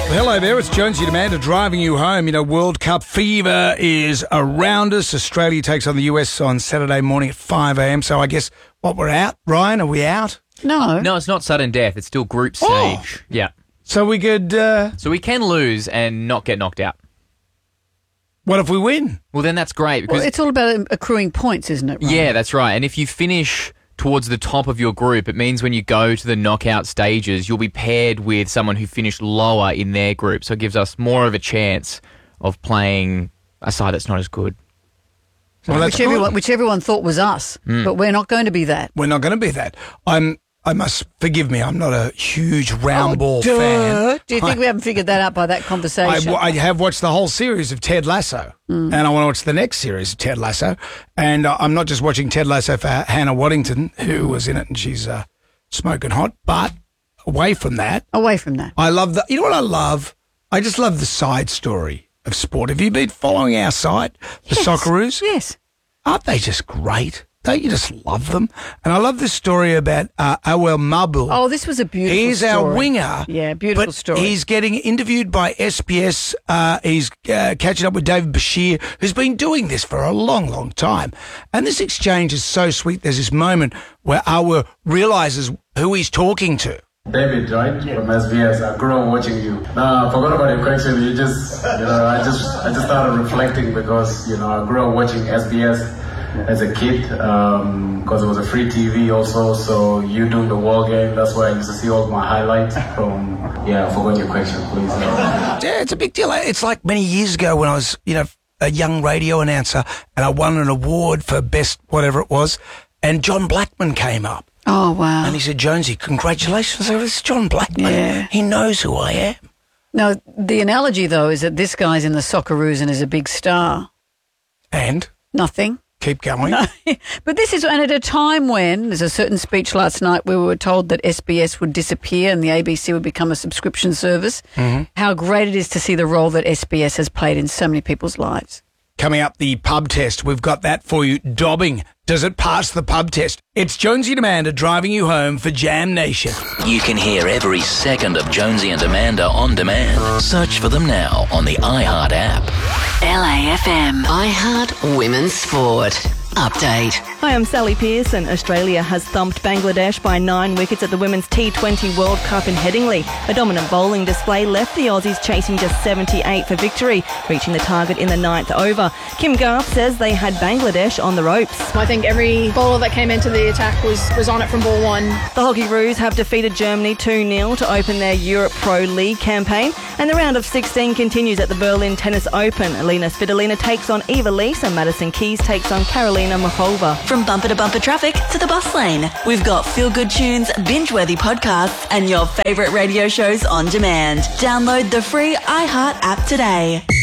Hello there, it's Jonesy and Amanda driving you home. You know, World Cup fever is around us. Australia takes on the US on Saturday morning at 5 a.m. So I guess, we're out? Ryan, are we out? No. No, it's not sudden death. It's still group stage. Yeah. So we could... So we can lose and not get knocked out. What if we win? Well, then that's great. Because Well, it's all about accruing points, isn't it, Ryan? yeah, that's right. And if you finish towards the top of your group, it means when you go to the knockout stages, you'll be paired with someone who finished lower in their group. So it gives us more of a chance of playing a side that's not as good. Well, that's Which everyone thought was us, but we're not going to be that. We're not going to be that. I must forgive me. I'm not a huge round ball fan. Do you think we haven't figured that out by that conversation? I have watched the whole series of Ted Lasso, and I want to watch the next series of Ted Lasso. And I'm not just watching Ted Lasso for Hannah Waddington, who was in it, and she's smoking hot. But away from that, I love the. You know what I love? I just love the side story of sport. Have you been following our site, the Socceroos? Yes. Aren't they just great? Don't you just love them? And I love this story about Awel Mabul. Oh, this was a beautiful He's story. our winger. Yeah, beautiful but story. He's getting interviewed by SBS. He's catching up with David Bashir, who's been doing this for a long, long time. And this exchange is so sweet. There's this moment where Awel realises who he's talking to. David, right? From SBS. I grew up watching you. I forgot about your question. I just started reflecting because, I grew up watching SBS as a kid because it was a free TV also. So you doing the World Game, that's why I used to see all my highlights from. Yeah, I forgot your question, please. Yeah, it's a big deal. It's like many years ago when I was, a young radio announcer and I won an award for best whatever it was, and John Blackman came up. Oh, wow. And he said, Jonesy, congratulations. I said, it's John Blackman. Yeah. He knows who I am. No, the analogy, though, is that this guy's in the Socceroos and is a big star. And? Nothing. Keep going. No. But this is, and at a time when, there's a certain speech last night where we were told that SBS would disappear and the ABC would become a subscription service, how great it is to see the role that SBS has played in so many people's lives. Coming up, the pub test. We've got that for you. Dobbing. Does it pass the pub test? It's Jonesy and Amanda driving you home for Jam Nation. You can hear every second of Jonesy and Amanda on demand. Search for them now on the iHeart app. LAFM. iHeart Women's Sport. Update. Hi, I'm Sally Pearson. Australia has thumped Bangladesh by 9 wickets at the Women's T20 World Cup in Headingley. A dominant bowling display left the Aussies chasing just 78 for victory, reaching the target in the 9th over. Kim Garth says they had Bangladesh on the ropes. I think every bowler that came into the attack was on it from ball one. The Hockeyroos have defeated Germany 2-0 to open their Europe Pro League campaign, and the round of 16 continues at the Berlin Tennis Open. Alina Svitolina takes on Eva Lees and Madison Keys takes on Karolina Muchova. From bumper to bumper traffic to the bus lane, we've got feel-good tunes, binge-worthy podcasts, and your favourite radio shows on demand. Download the free iHeart app today.